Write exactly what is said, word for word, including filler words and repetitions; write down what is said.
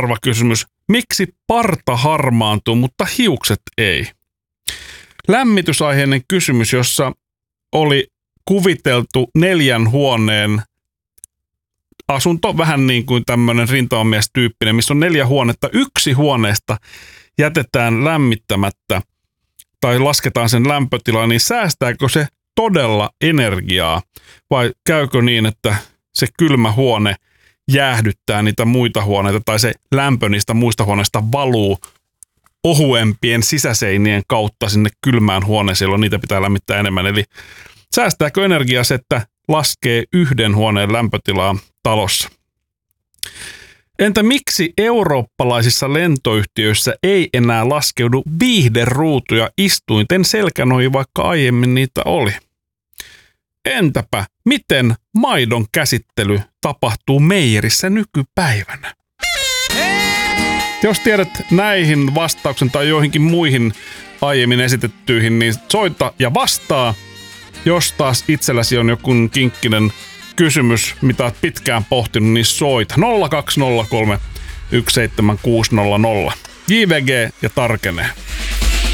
arva kysymys. Miksi parta harmaantuu, mutta hiukset ei? Lämmitysaiheinen kysymys, jossa oli kuviteltu neljän huoneen asunto, vähän niin kuin tämmöinen rintamamiestyyppinen, missä on neljä huonetta. Yksi huoneesta jätetään lämmittämättä tai lasketaan sen lämpötila, niin säästääkö se todella energiaa vai käykö niin, että se kylmä huone jäähdyttää niitä muita huoneita tai se lämpö niistä muista huoneista valuu ohuempien sisäseinien kautta sinne kylmään huoneeseen, jolloin niitä pitää lämmittää enemmän. Eli säästääkö energiaa se, että laskee yhden huoneen lämpötilaa talossa? Entä miksi eurooppalaisissa lentoyhtiöissä ei enää laskeudu viihderuutuja istuinten selkänoihin, vaikka aiemmin niitä oli? Entäpä miten maidon käsittely tapahtuu meijerissä nykypäivänä? Jos tiedät näihin vastauksen tai joihinkin muihin aiemmin esitettyihin, niin soita ja vastaa. Jos taas itselläsi on joku kinkkinen kysymys, mitä olet pitkään pohtinut, niin soita nolla kaksi nolla kolme yksi seitsemän kuusi nolla nolla. J V G ja tarkenee.